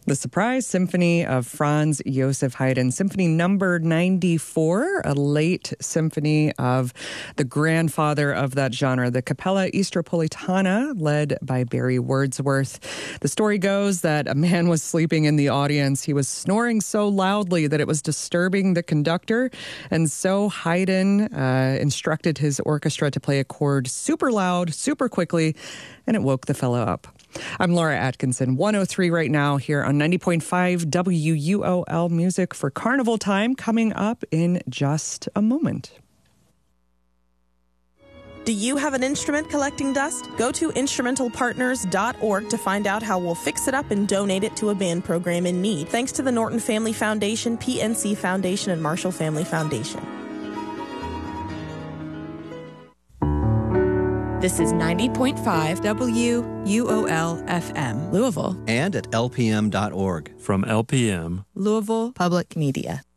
The Surprise Symphony of Franz Joseph Haydn, Symphony number 94, a late symphony of the grandfather of that genre, the Capella Istropolitana, led by Barry Wordsworth. The story goes that a man was sleeping in the audience. He was snoring so loudly that it was disturbing the conductor, and so Haydn instructed his orchestra to play a chord super loud, super quickly, and it woke the fellow up. I'm Laura Atkinson, 103 right now here on 90.5 WUOL Music for Carnival Time, coming up in just a moment. Do you have an instrument collecting dust? Go to instrumentalpartners.org to find out how we'll fix it up and donate it to a band program in need. Thanks to the Norton Family Foundation, PNC Foundation, and Marshall Family Foundation. This is 90.5 WUOL FM, Louisville. And at lpm.org. From LPM, Louisville Public Media.